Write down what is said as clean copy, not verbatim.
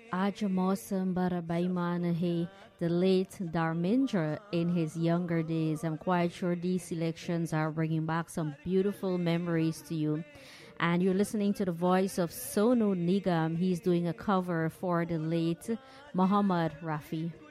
Aj Mosam Barabaimanahe, the late Dharmendra in his younger days. I'm quite sure these selections are bringing back some beautiful memories to you. And you're listening to the voice of Sonu Nigam. He's doing a cover for the late Muhammad Rafi.